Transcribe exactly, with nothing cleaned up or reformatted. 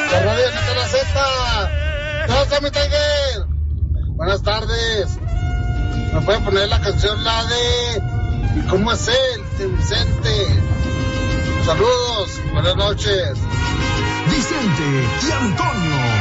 La radio Z la Z. ¿Cómo está mi Tiger? Buenas tardes. ¿Me puede poner la canción la de ¿Y cómo es él? De Vicente. Saludos, buenas noches. Vicente y Antonio.